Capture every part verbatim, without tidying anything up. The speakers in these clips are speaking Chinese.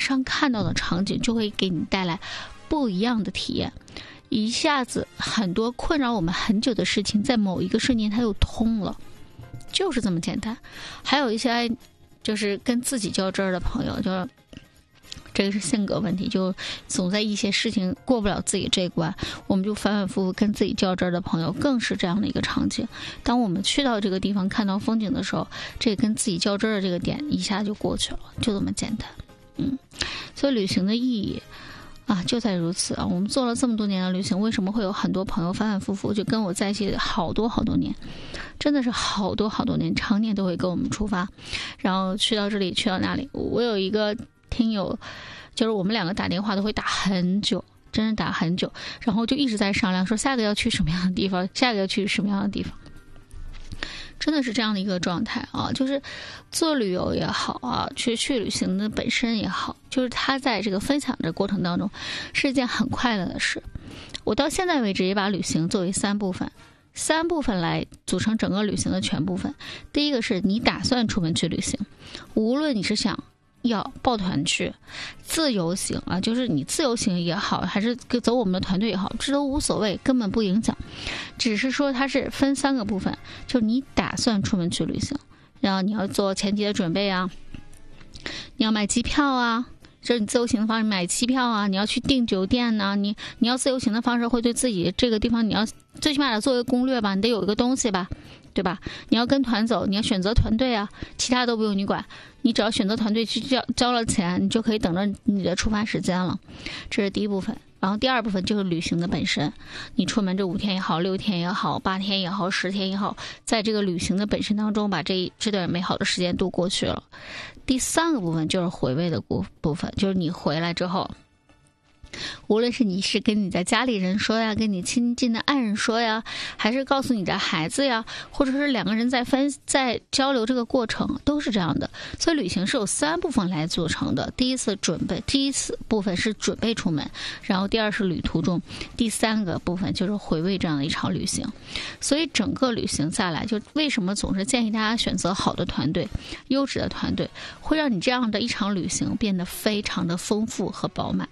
上看到的场景就会给你带来不一样的体验，一下子很多困扰我们很久的事情在某一个瞬间它又通了，就是这么简单。还有一些就是跟自己较真儿的朋友，就是这个是性格问题，就总在一些事情过不了自己这一关，我们就反反复复跟自己较真儿的朋友更是这样的一个场景。当我们去到这个地方看到风景的时候，这跟自己较真儿的这个点一下就过去了，就这么简单。嗯，所以旅行的意义啊，就在如此啊！我们做了这么多年的旅行，为什么会有很多朋友反反复复就跟我在一起好多好多年，真的是好多好多年，常年都会跟我们出发，然后去到这里去到那里。我有一个听友，就是我们两个打电话都会打很久，真是打很久，然后就一直在商量说下个要去什么样的地方，下个要去什么样的地方。真的是这样的一个状态啊，就是做旅游也好啊，去去旅行的本身也好，就是他在这个分享的过程当中是一件很快乐的事。我到现在为止也把旅行作为三部分，三部分来组成整个旅行的全部分。第一个是你打算出门去旅行，无论你是想要抱团去自由行啊，就是你自由行也好，还是走我们的团队也好，这都无所谓，根本不影响。只是说它是分三个部分，就是你打算出门去旅行，然后你要做前期的准备啊，你要买机票啊，就是你自由行的方式买机票啊，你要去订酒店呢、啊，你你要自由行的方式会对自己这个地方你要最起码的做一个攻略吧，你得有一个东西吧，对吧？你要跟团走，你要选择团队啊，其他都不用你管，你只要选择团队去交交了钱，你就可以等着你的出发时间了。这是第一部分。然后第二部分就是旅行的本身，你出门这五天也好，六天也好，八天也好，十天也好，在这个旅行的本身当中，把这这段美好的时间度过去了。第三个部分就是回味的部部分，就是你回来之后，无论是你是跟你的家里人说呀，跟你亲近的爱人说呀，还是告诉你的孩子呀，或者是两个人在分在交流这个过程，都是这样的。所以旅行是有三部分来组成的。第一次准备，第一次部分是准备出门，然后第二是旅途中，第三个部分就是回味这样的一场旅行。所以整个旅行下来，就为什么总是建议大家选择好的团队，优质的团队，会让你这样的一场旅行变得非常的丰富和饱满。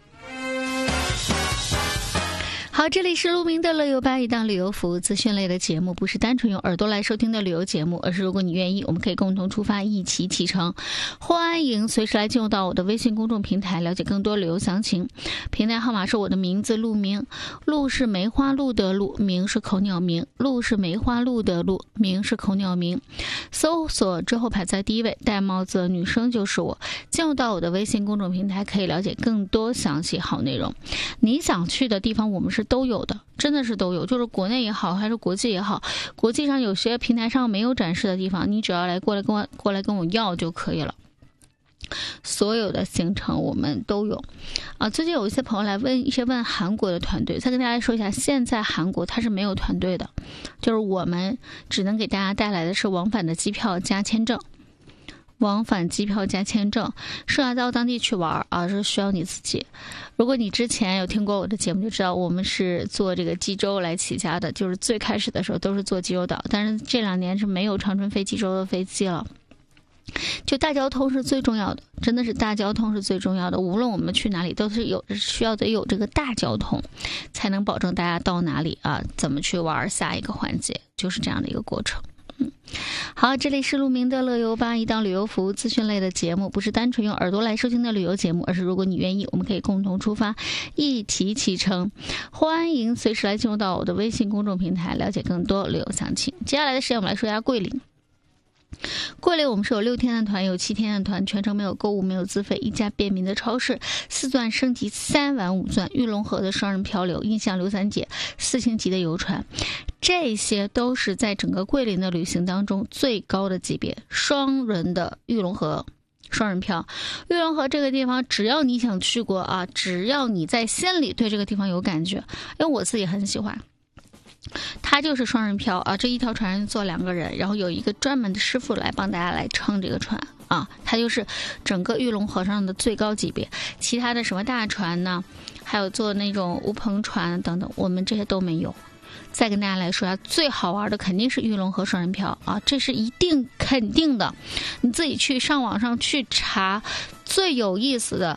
好，这里是鹿鸣的乐游吧，一档旅游服务资讯类的节目，不是单纯用耳朵来收听的旅游节目，而是如果你愿意，我们可以共同出发，一起启程。欢迎随时来进入到我的微信公众平台，了解更多旅游详情。平台号码是我的名字鹿鸣，鹿是梅花鹿的鹿，鸣是口鸟鸣，鹿是梅花鹿的鹿，鸣是口鸟鸣。搜索之后排在第一位，戴帽子的女生就是我。进入到我的微信公众平台，可以了解更多详细好内容。你想去的地方，我们是都有的，真的是都有，就是国内也好还是国际也好，国际上有些平台上没有展示的地方，你只要来过来跟我过来跟我要就可以了。所有的行程我们都有啊。最近有一些朋友来问一些问韩国的团队，再跟大家说一下，现在韩国它是没有团队的，就是我们只能给大家带来的是往返的机票加签证。往返机票加签证，是要到当地去玩啊，是需要你自己。如果你之前有听过我的节目，就知道我们是做这个济州来起家的，就是最开始的时候都是做济州岛，但是这两年是没有长春飞济州的飞机了。就大交通是最重要的，真的是大交通是最重要的。无论我们去哪里，都是有需要得有这个大交通，才能保证大家到哪里啊，怎么去玩，下一个环节就是这样的一个过程。嗯，好，这里是鹿鸣的乐游吧，一档旅游服务资讯类的节目，不是单纯用耳朵来收听的旅游节目，而是如果你愿意，我们可以共同出发，一起启程。欢迎随时来进入到我的微信公众平台，了解更多旅游详情。接下来的时间，我们来说一下桂林。桂林我们是有六天的团，有七天的团，全程没有购物，没有自费，一家便民的超市，四钻升级三晚五钻，玉龙河的双人漂流，印象刘三姐，四星级的游船，这些都是在整个桂林的旅行当中最高的级别。双人的玉龙河双人漂，玉龙河这个地方，只要你想去过啊，只要你在心里对这个地方有感觉，因为我自己很喜欢。它就是双人漂啊，这一条船坐两个人，然后有一个专门的师傅来帮大家来撑这个船啊，它就是整个玉龙河上的最高级别。其他的什么大船呢，还有坐那种无篷船等等，我们这些都没有。再跟大家来说一下，最好玩的肯定是玉龙河双人漂啊，这是一定肯定的。你自己去上网上去查，最有意思的